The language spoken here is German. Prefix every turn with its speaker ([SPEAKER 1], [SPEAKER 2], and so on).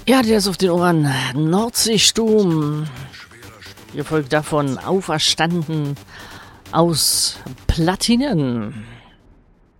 [SPEAKER 1] Ja, der ist auf den Ohren. Nordseesturm. Gefolgt davon Auferstanden aus Platinen.